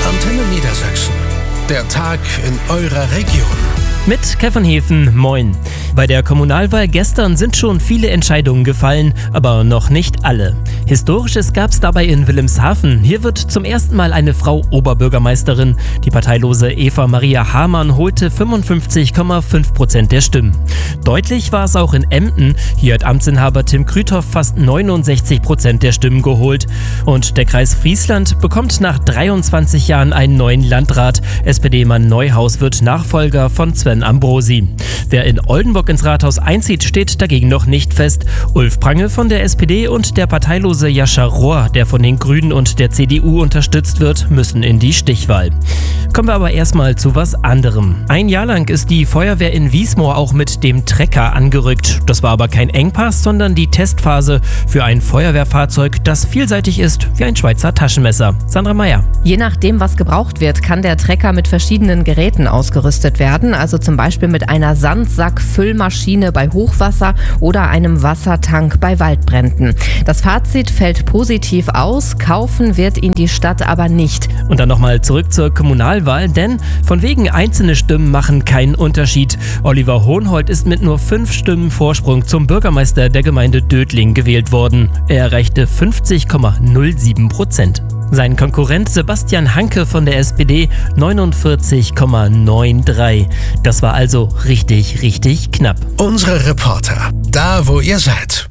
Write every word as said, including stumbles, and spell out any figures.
Antenne Niedersachsen. Der Tag in eurer Region. Mit Kevin Hefen, moin. Bei der Kommunalwahl gestern sind schon viele Entscheidungen gefallen, aber noch nicht alle. Historisches gab es dabei in Wilhelmshaven. Hier wird zum ersten Mal eine Frau Oberbürgermeisterin. Die parteilose Eva Maria Hamann holte fünfundfünfzig Komma fünf Prozent der Stimmen. Deutlich war es auch in Emden. Hier hat Amtsinhaber Tim Krüthoff fast neunundsechzig Prozent der Stimmen geholt. Und der Kreis Friesland bekommt nach dreiundzwanzig Jahren einen neuen Landrat. S P D-Mann Neuhaus wird Nachfolger von Sven Ambrosi. Wer in Oldenburg ins Rathaus einzieht, steht dagegen noch nicht fest. Ulf Prange von der S P D und der parteilose Jascha Rohr, der von den Grünen und der C D U unterstützt wird, müssen in die Stichwahl. Kommen wir aber erstmal zu was anderem. Ein Jahr lang ist die Feuerwehr in Wiesmoor auch mit dem Trecker angerückt. Das war aber kein Engpass, sondern die Testphase für ein Feuerwehrfahrzeug, das vielseitig ist wie ein Schweizer Taschenmesser. Sandra Meyer. Je nachdem, was gebraucht wird, kann der Trecker mit verschiedenen Geräten ausgerüstet werden. Also zum Beispiel mit einer Sandsackfüllmaschine bei Hochwasser oder einem Wassertank bei Waldbränden. Das Fazit fällt positiv aus, kaufen wird ihn die Stadt aber nicht. Und dann nochmal zurück zur Kommunalwahl, denn von wegen einzelne Stimmen machen keinen Unterschied. Oliver Hohnhold ist mit nur fünf Stimmen Vorsprung zum Bürgermeister der Gemeinde Dödling gewählt worden. Er erreichte fünfzig Komma null sieben Prozent. Sein Konkurrent Sebastian Hanke von der S P D neunundvierzig Komma drei neun. Das war also richtig, richtig knapp. Unsere Reporter, da wo ihr seid.